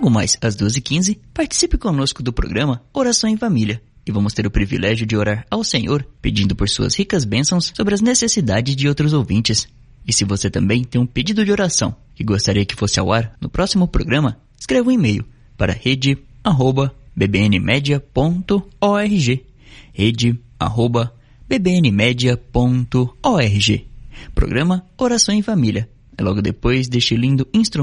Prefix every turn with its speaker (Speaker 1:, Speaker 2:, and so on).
Speaker 1: Logo mais às 12h15, participe conosco do programa Oração em Família e vamos ter o privilégio de orar ao Senhor, pedindo por suas ricas bênçãos sobre as necessidades de outros ouvintes. E se você também tem um pedido de oração que gostaria que fosse ao ar no próximo programa, escreva um e-mail para rede@bbnmedia.org, rede@bbnmedia.org. Programa Oração em Família. É logo depois deste lindo instrumento